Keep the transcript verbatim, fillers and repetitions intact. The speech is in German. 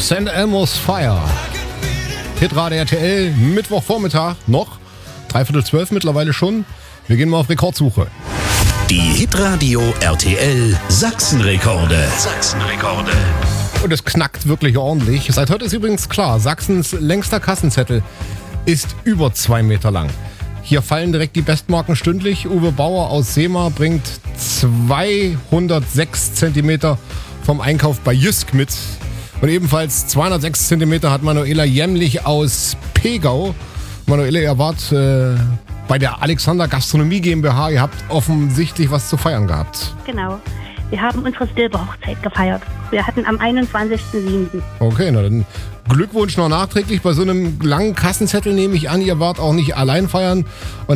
Saint Elmo's Fire. Hitradio R T L, Mittwochvormittag noch. Dreiviertel zwölf mittlerweile schon. Wir gehen mal auf Rekordsuche. Die Hitradio R T L Sachsenrekorde. Sachsenrekorde. Und es knackt wirklich ordentlich. Seit heute ist übrigens klar, Sachsens längster Kassenzettel ist über zwei Meter lang. Hier fallen direkt die Bestmarken stündlich. Uwe Bauer aus Sehmar bringt zweihundertsechs Zentimeter vom Einkauf bei Jysk mit. Und ebenfalls zweihundertsechs Zentimeter hat Manuela Jämlich aus Pegau. Manuela, ihr wart äh, bei der Alexander Gastronomie GmbH. Ihr habt offensichtlich was zu feiern gehabt. Genau. Wir haben unsere Silberhochzeit gefeiert. Wir hatten am einundzwanzigsten siebten Okay, na dann Glückwunsch noch nachträglich. Bei so einem langen Kassenzettel nehme ich an, ihr wart auch nicht allein feiern. Und